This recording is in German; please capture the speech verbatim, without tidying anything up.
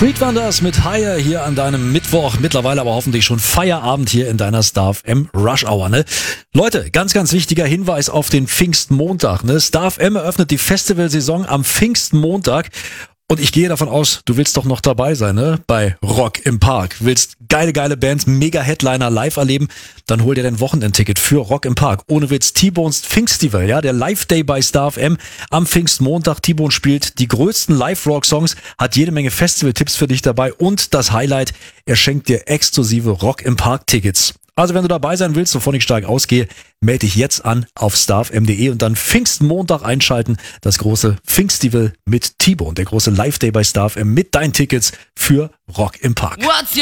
Street Wonders mit Higher hier an deinem Mittwoch, mittlerweile aber hoffentlich schon Feierabend hier in deiner Star F M Rush Hour, ne? Leute, ganz, ganz wichtiger Hinweis auf den Pfingstmontag, ne? Star F M eröffnet die Festivalsaison am Pfingstmontag. Und ich gehe davon aus, du willst doch noch dabei sein, ne? Bei Rock im Park. Willst geile, geile Bands, mega Headliner live erleben? Dann hol dir dein Wochenendticket für Rock im Park. Ohne Witz, T-Bones Pfingstival, ja? Der Live-Day bei Star F M am Pfingstmontag. T-Bone spielt die größten Live-Rock-Songs, hat jede Menge Festival-Tipps für dich dabei und das Highlight, er schenkt dir exklusive Rock im Park-Tickets. Also wenn du dabei sein willst, wovon ich stark ausgehe, melde dich jetzt an auf starfm punkt de und dann Pfingstmontag einschalten, das große Pfingstival mit T-Bone, der große Live-Day bei Star F M mit deinen Tickets für Rock im Park. What's